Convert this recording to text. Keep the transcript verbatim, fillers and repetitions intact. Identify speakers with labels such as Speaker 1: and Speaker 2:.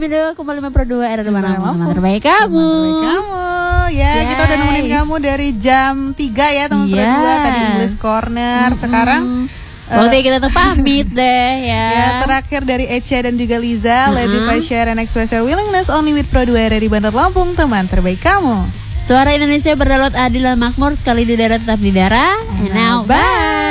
Speaker 1: pamit dulu kembali sama Pro dua R teman teman terbaik kamu.
Speaker 2: Teman terbaik kamu. Ya, yes. Kita udah nemenin kamu dari jam tiga ya teman yes. Pro dua. Tadi English Corner. Mm-hmm. Sekarang
Speaker 1: Waktu uh, kita tuh pamit deh ya.
Speaker 2: Ya, terakhir dari Echa dan juga Liza. Mm-hmm. Let me share and express your willingness only with Pro dua R dari Bandar Lampung, teman terbaik kamu.
Speaker 1: Suara Indonesia berdalat adil dan makmur, sekali di darat tetap di darah. And now bye.